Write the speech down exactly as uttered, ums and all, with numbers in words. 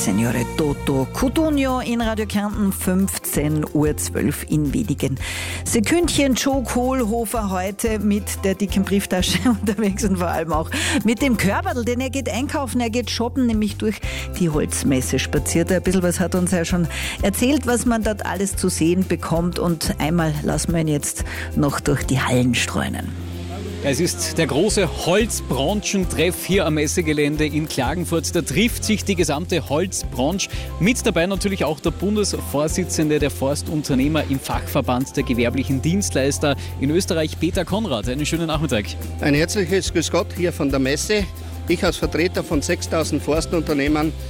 Signore Toto Cutugno in Radio Kärnten, fünfzehn Uhr zwölf in wenigen Sekündchen. Joe Kohlhofer heute mit der dicken Brieftasche unterwegs und vor allem auch mit dem Körperl, denn er geht einkaufen, er geht shoppen, nämlich durch die Holzmesse spaziert. Ein bisschen was hat uns ja schon erzählt, was man dort alles zu sehen bekommt, und einmal lassen wir ihn jetzt noch durch die Hallen streunen. Es ist der große Holzbranchentreff hier am Messegelände in Klagenfurt. Da trifft sich die gesamte Holzbranche. Mit dabei natürlich auch der Bundesvorsitzende der Forstunternehmer im Fachverband der gewerblichen Dienstleister in Österreich, Peter Konrad. Einen schönen Nachmittag. Ein herzliches Grüß Gott hier von der Messe. Ich als Vertreter von sechstausend Forstunternehmern